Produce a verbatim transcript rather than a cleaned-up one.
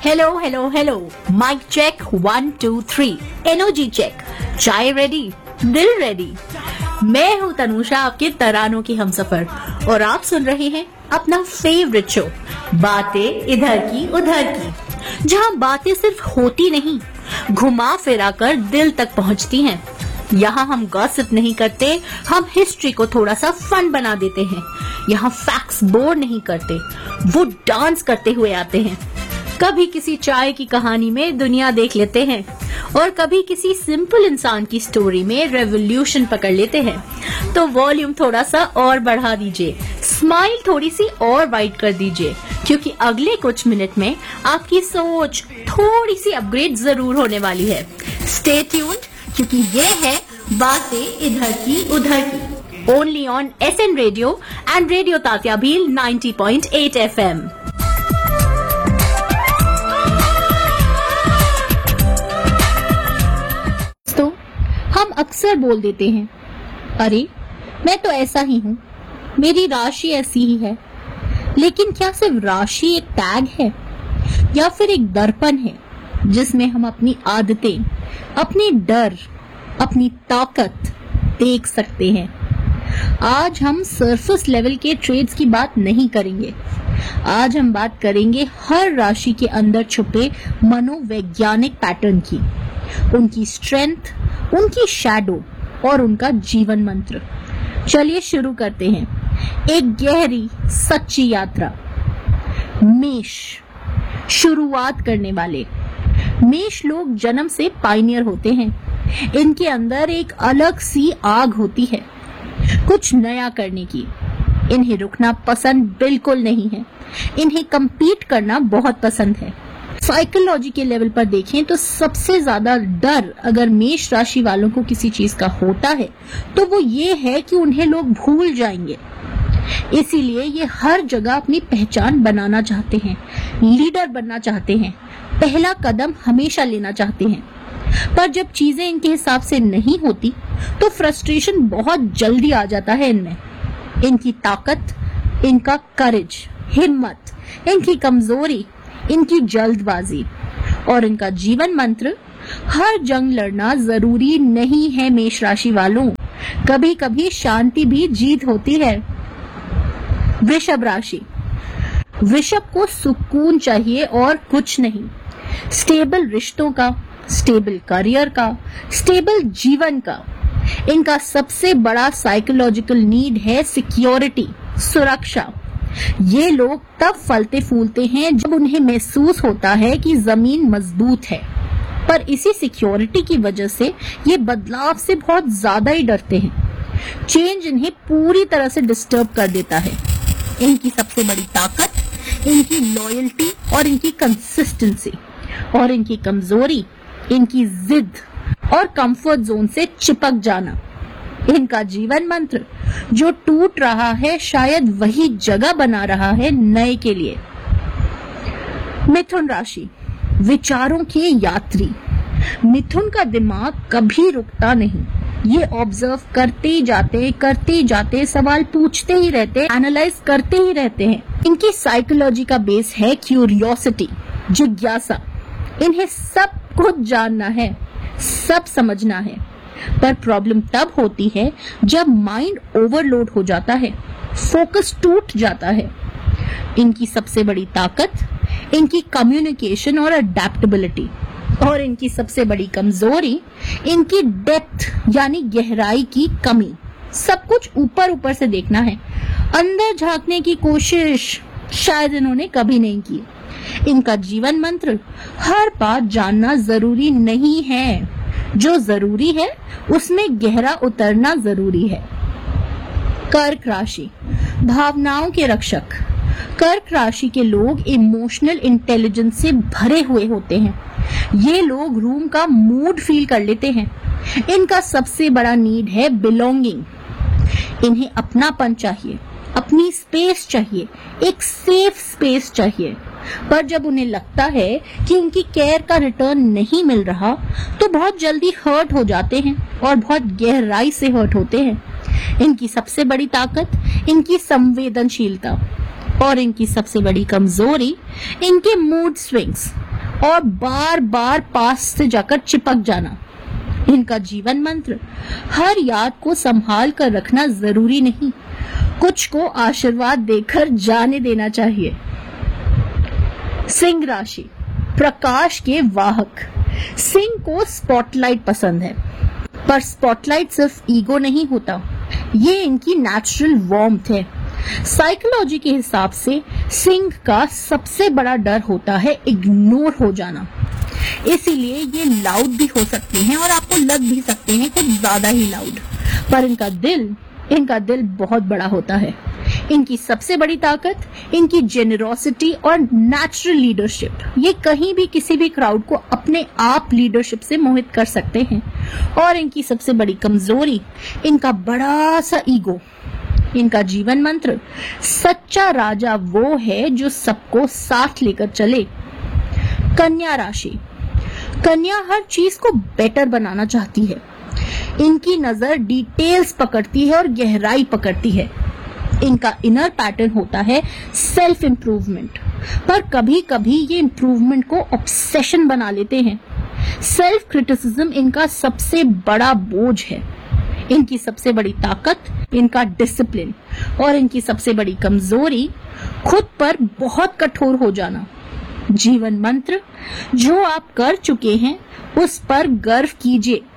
Hello hello hello, mic check one two three, energy check, चाय ready, दिल ready. मैं हूँ तनुषा, आपके तरानों की हमसफर, और आप सुन रहे हैं अपना फेवरेट शो बातें इधर की उधर की, जहाँ बातें सिर्फ होती नहीं, घुमा फिरा कर दिल तक पहुँचती हैं। यहाँ हम गॉसिप नहीं करते, हम हिस्ट्री को थोड़ा सा फन बना देते हैं। यहाँ फैक्ट्स बोर नहीं करते, वो डांस करते हुए आते हैं। कभी किसी चाय की कहानी में दुनिया देख लेते हैं, और कभी किसी सिंपल इंसान की स्टोरी में रेवोल्यूशन पकड़ लेते हैं। तो वॉल्यूम थोड़ा सा और बढ़ा दीजिए, स्माइल थोड़ी सी और वाइड कर दीजिए, क्योंकि अगले कुछ मिनट में आपकी सोच थोड़ी सी अपग्रेड जरूर होने वाली है। स्टे ट्यून्ड, क्योंकि ये है बातें इधर की उधर की, only on S N radio and radio Tatya Bhil ninety point eight F M. तो हम अक्सर बोल देते हैं, अरे मैं तो ऐसा ही हूँ, मेरी राशि ऐसी ही है। लेकिन क्या सिर्फ राशि एक टैग है, या फिर एक दर्पण है जिसमें हम अपनी आदतें, अपने डर, अपनी ताकत देख सकते हैं? आज हम सरफेस लेवल के ट्रेड्स की बात नहीं करेंगे। आज हम बात करेंगे हर राशि के अंदर छुपे मनोवैज्ञानिक पैटर्न की, उनकी स्ट्रेंथ, उनकी शैडो और उनका जीवन मंत्र। चलिए शुरू करते हैं एक गहरी सच्ची यात्रा। मेष, शुरुआत करने वाले। मेष लोग जन्म से पायनियर होते हैं। इनके अंदर एक अलग सी आग होती है, कुछ नया करने की। इन्हें रुकना पसंद बिल्कुल नहीं है, इन्हें कंपीट करना बहुत पसंद है। साइकोलॉजी के लेवल पर देखें तो सबसे ज्यादा डर अगर मेष राशि वालों को किसी चीज का होता है तो वो ये है कि उन्हें लोग भूल जाएंगे। इसीलिए ये हर जगह अपनी पहचान बनाना चाहते हैं, लीडर बनना चाहते हैं, पहला कदम हमेशा लेना चाहते हैं। पर जब चीजें इनके हिसाब से नहीं होती तो फ्रस्ट्रेशन बहुत जल्दी आ जाता है इनमें। इनकी ताकत, इनका करेज, हिम्मत, इनकी कमजोरी, इनकी जल्दबाजी और इनका जीवन मंत्र, हर जंग लड़ना जरूरी नहीं है मेष राशि वालों, कभी कभी शांति भी जीत होती है। वृषभ राशि। वृषभ को सुकून चाहिए और कुछ नहीं। स्टेबल रिश्तों का, स्टेबल करियर का, स्टेबल जीवन का। इनका सबसे बड़ा साइकोलॉजिकल नीड है सिक्योरिटी, सुरक्षा। ये लोग तब फलते फूलते हैं जब उन्हें महसूस होता है कि जमीन मजबूत है। पर इसी सिक्योरिटी की वजह से ये बदलाव से बहुत ज्यादा ही डरते हैं। चेंज इन्हें पूरी तरह से डिस्टर्ब कर देता है। इनकी सबसे बड़ी ताकत इनकी लॉयल्टी और इनकी कंसिस्टेंसी, और इनकी कमजोरी इनकी जिद और कंफर्ट जोन से चिपक जाना। इनका जीवन मंत्र, जो टूट रहा है शायद वही जगह बना रहा है नए के लिए। मिथुन राशि। विचारों के यात्री। मिथुन का दिमाग कभी रुकता नहीं। ये ऑब्जर्व करते ही जाते करते ही जाते सवाल पूछते ही रहते, एनालाइज करते ही रहते हैं। इनकी साइकोलॉजी का बेस है क्यूरियोसिटी, जिज्ञासा। इन्हें सब कुछ जानना है, सब समझना है। पर प्रॉब्लम तब होती है जब माइंड ओवरलोड हो जाता है, फोकस टूट जाता है। इनकी सबसे बड़ी ताकत इनकी कम्युनिकेशन और अडेप्टेबिलिटी, और इनकी सबसे बड़ी कमजोरी इनकी डेप्थ यानी गहराई की कमी। सब कुछ ऊपर ऊपर से देखना है, अंदर झांकने की कोशिश शायद इन्होंने कभी नहीं की। इनका जीवन मंत्र, हर बात जानना जरूरी नहीं है, जो जरूरी है उसमें गहरा उतरना जरूरी है। कर्क राशि। भावनाओं के रक्षक। कर्क राशि के लोग इमोशनल इंटेलिजेंस से भरे हुए होते हैं। ये लोग रूम का मूड फील कर लेते हैं। इनका सबसे बड़ा नीड है बिलोंगिंग। इन्हें अपनापन चाहिए, अपनी स्पेस चाहिए, एक सेफ स्पेस चाहिए। पर जब उन्हें लगता है कि उनकी केयर का रिटर्न नहीं मिल रहा तो बहुत जल्दी हर्ट हो जाते हैं, और बहुत गहराई से हर्ट होते हैं। इनकी सबसे बड़ी ताकत इनकी संवेदनशीलता, और इनकी सबसे बड़ी कमजोरी इनके मूड स्विंग्स। और बार बार पास से जाकर चिपक जाना। इनका जीवन मंत्र, हर याद को संभाल कर रखना जरूरी नहीं, कुछ को आशीर्वाद देकर जाने देना चाहिए। सिंह राशि, प्रकाश के वाहक। सिंह को स्पॉटलाइट पसंद है, पर स्पॉटलाइट सिर्फ ईगो नहीं होता, ये इनकी नेचुरल वार्मथ है। साइकोलॉजी के हिसाब से सिंह का सबसे बड़ा डर होता है इग्नोर हो जाना, इसीलिए ये लाउड भी हो सकते हैं और आपको लग भी सकते हैं कुछ ज्यादा ही लाउड, पर इनका दिल इनका दिल बहुत बड़ा होता है। इनकी सबसे बड़ी ताकत इनकी जेनरोसिटी और नेचुरल लीडरशिप। ये कहीं भी किसी भी क्राउड को अपने आप लीडरशिप से मोहित कर सकते हैं। और इनकी सबसे बड़ी कमजोरी इनका बड़ा सा ईगो। इनका जीवन मंत्र, सच्चा राजा वो है जो सबको साथ लेकर चले। कन्या राशि, कन्या हर चीज को बेटर बनाना चाहती है। इनकी नजर डिटेल्स पकड़ती है और गहराई पकड़ती है। इनका इनर पैटर्न होता है सेल्फ इंप्रूवमेंट, पर कभी कभी ये इंप्रूवमेंट को ऑब्सेशन बना लेते हैं। सेल्फ क्रिटिसिज्म इनका सबसे बड़ा बोझ है। इनकी सबसे बड़ी ताकत इनका डिसिप्लिन और इनकी सबसे बड़ी कमजोरी खुद पर बहुत कठोर हो जाना। जीवन मंत्र, जो आप कर चुके हैं उस पर गर्व कीजिए,